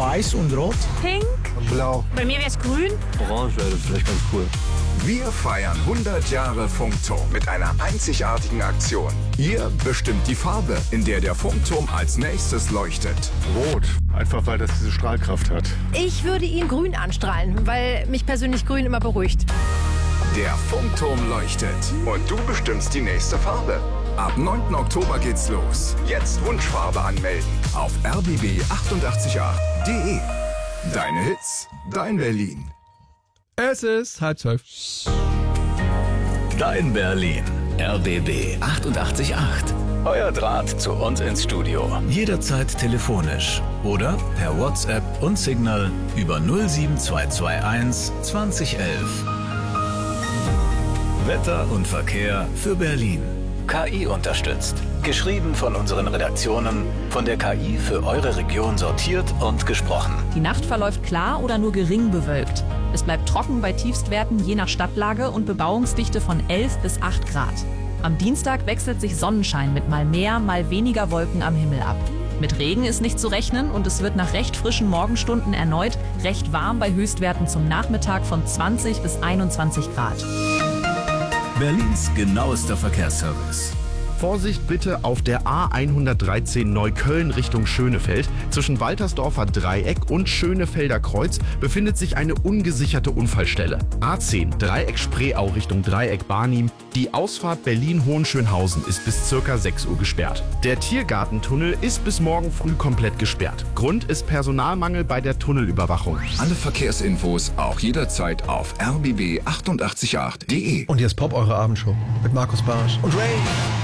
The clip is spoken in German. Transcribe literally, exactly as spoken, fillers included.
Weiß und Rot. Pink. Blau. Bei mir wäre es grün. Orange wäre vielleicht ganz cool. Wir feiern hundert Jahre Funkturm mit einer einzigartigen Aktion. Ihr bestimmt die Farbe, in der der Funkturm als nächstes leuchtet. Rot. Einfach weil das diese Strahlkraft hat. Ich würde ihn grün anstrahlen, weil mich persönlich grün immer beruhigt. Der Funkturm leuchtet. Und du bestimmst die nächste Farbe. Ab neunten Oktober geht's los. Jetzt Wunschfarbe anmelden auf r b b achtundachtzig Komma acht punkt de. Deine Hits, dein Berlin. Es ist halb zwölf. Dein Berlin. R B B achtundachtzig Komma acht. Euer Draht zu uns ins Studio. Jederzeit telefonisch oder per WhatsApp und Signal über null sieben zwei zwei eins zwanzig elf. Wetter und Verkehr für Berlin. K I unterstützt. Geschrieben von unseren Redaktionen, von der K I für eure Region sortiert und gesprochen. Die Nacht verläuft klar oder nur gering bewölkt. Es bleibt trocken bei Tiefstwerten je nach Stadtlage und Bebauungsdichte von elf bis acht Grad. Am Dienstag wechselt sich Sonnenschein mit mal mehr, mal weniger Wolken am Himmel ab. Mit Regen ist nicht zu rechnen und es wird nach recht frischen Morgenstunden erneut recht warm bei Höchstwerten zum Nachmittag von zwanzig bis einundzwanzig Grad. Berlins genauester Verkehrsservice. Vorsicht bitte auf der A hundertdreizehn Neukölln Richtung Schönefeld. Zwischen Waltersdorfer Dreieck und Schönefelder Kreuz befindet sich eine ungesicherte Unfallstelle. A zehn Dreieck Spreeau Richtung Dreieck Barnim. Die Ausfahrt Berlin-Hohenschönhausen ist bis circa sechs Uhr gesperrt. Der Tiergartentunnel ist bis morgen früh komplett gesperrt. Grund ist Personalmangel bei der Tunnelüberwachung. Alle Verkehrsinfos auch jederzeit auf r b b achtundachtzig Komma acht punkt de. Und jetzt Pop, eure Abendshow mit Markus Barsch und Ray.